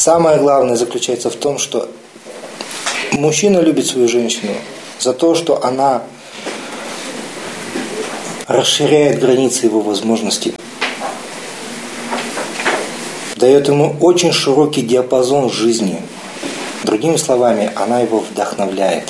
Самое главное заключается в том, что мужчина любит свою женщину за то, что она расширяет границы его возможностей, дает ему очень широкий диапазон жизни. Другими словами, она его вдохновляет.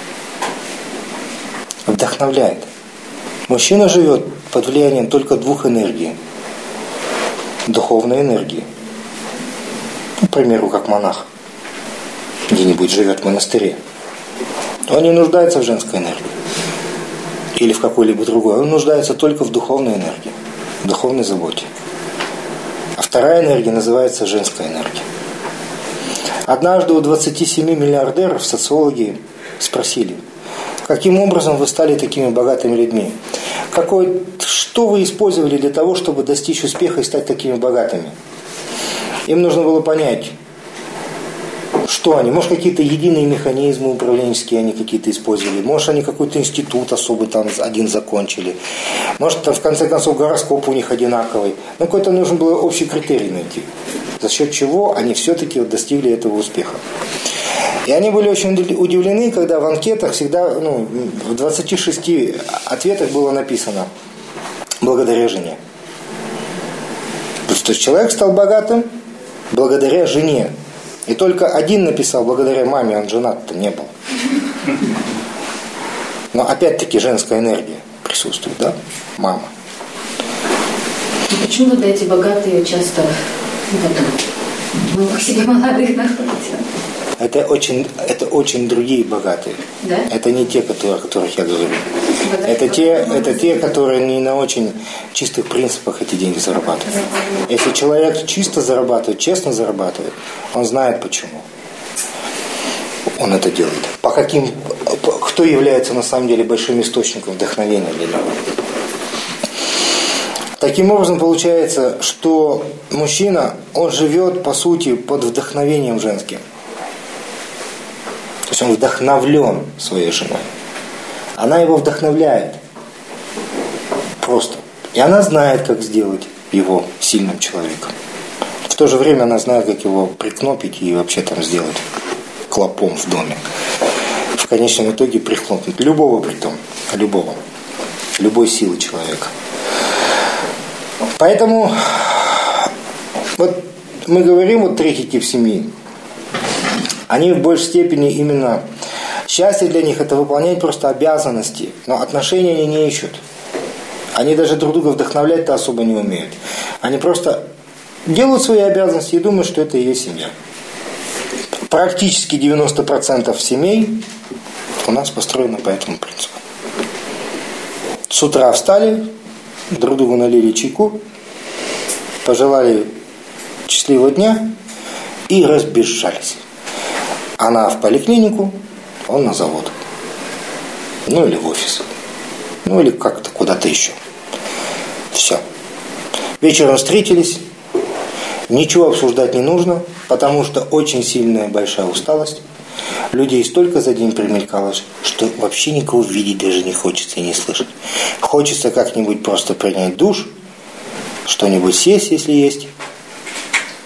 Вдохновляет. Мужчина живет под влиянием только двух энергий. Духовной энергии. К примеру, как монах где-нибудь живет в монастыре. Он не нуждается в женской энергии. Или в какой-либо другой. Он нуждается только в духовной энергии. В духовной заботе. А вторая энергия называется женская энергия. Однажды у 27 миллиардеров социологи спросили: каким образом вы стали такими богатыми людьми? Что вы использовали для того, чтобы достичь успеха и стать такими богатыми? Им нужно было понять, что они. Может, какие-то единые механизмы управленческие они какие-то использовали. Может, они какой-то институт особый там один закончили. Может, там, в конце концов, гороскоп у них одинаковый. Но какой-то нужен был общий критерий найти, за счет чего они все-таки достигли этого успеха. И они были очень удивлены, когда в анкетах всегда, в 26 ответах было написано «благодаря жене». То есть человек стал богатым благодаря жене. И только один написал благодаря маме, он женат-то не был. Но опять-таки женская энергия присутствует, да? Мама. Почему тогда эти богатые часто к себе молодых находятся? Это очень другие богатые. Да? Это не те, о которых я говорю. Это те, которые не на очень чистых принципах эти деньги зарабатывают. Если человек чисто зарабатывает, честно зарабатывает, он знает почему он это делает. Кто является на самом деле большим источником вдохновения для него. Таким образом получается, что мужчина, он живет по сути под вдохновением женским. То есть он вдохновлен своей женой. Она его вдохновляет. Просто. И она знает, как сделать его сильным человеком. В то же время она знает, как его прикнопить и вообще там сделать клопом в доме. В конечном итоге прихлопнуть. Любого притом. Любого. Любой силы человека. Поэтому вот мы говорим, вот третий тип семьи. Они в большей степени именно... Счастье для них – это выполнять просто обязанности. Но отношения они не ищут. Они даже друг друга вдохновлять-то особо не умеют. Они просто делают свои обязанности и думают, что это и есть семья. Практически 90% семей у нас построено по этому принципу. С утра встали, друг другу налили чайку, пожелали счастливого дня и разбежались. Она в поликлинику, он на завод. Или в офис. Или как-то куда-то еще. Все. Вечером встретились. Ничего обсуждать не нужно, потому что очень сильная большая усталость. Людей столько за день примелькалось, что вообще никого видеть даже не хочется и не слышать. Хочется как-нибудь просто принять душ, что-нибудь съесть, если есть,